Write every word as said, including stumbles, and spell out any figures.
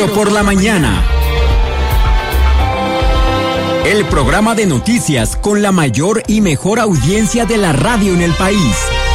Duro por la mañana. El programa de noticias con la mayor y mejor audiencia de la radio en el país.